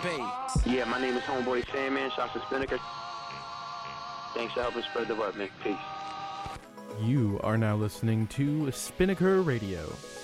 Yeah, my name is Homeboy Sandman. Shouts to Spinnaker. Thanks for helping spread the word, man. Peace. You are now listening to Spinnaker Radio.